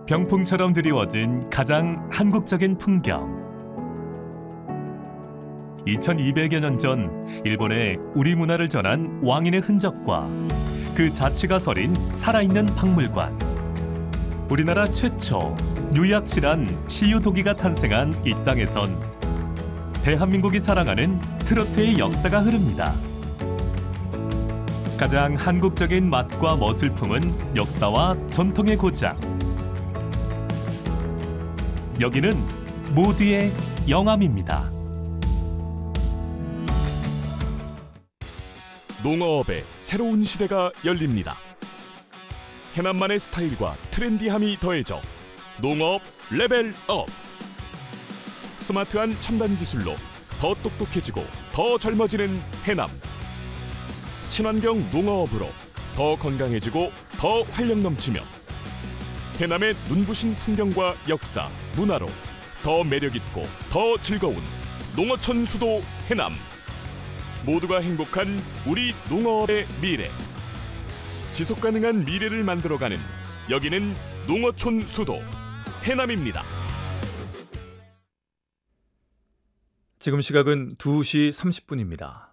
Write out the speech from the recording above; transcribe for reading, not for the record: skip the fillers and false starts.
병풍처럼 드리워진 가장 한국적인 풍경. 2200여 년 전 일본에 우리 문화를 전한 왕인의 흔적과 그 자취가 서린 살아있는 박물관. 우리나라 최초 유약실한 시유도기가 탄생한 이 땅에선 대한민국이 사랑하는 트로트의 역사가 흐릅니다. 가장 한국적인 맛과 멋을 품은 역사와 전통의 고장. 여기는 모두의 영암입니다. 농어업의 새로운 시대가 열립니다. 해남만의 스타일과 트렌디함이 더해져 농어업 레벨업. 스마트한 첨단 기술로 더 똑똑해지고 더 젊어지는 해남. 친환경 농어업으로 더 건강해지고 더 활력 넘치며 해남의 눈부신 풍경과 역사, 문화로 더 매력있고 더 즐거운 농어촌 수도 해남. 모두가 행복한 우리 농어업의 미래. 지속가능한 미래를 만들어가는 여기는 농어촌 수도 해남입니다. 지금 시각은 2시 30분입니다.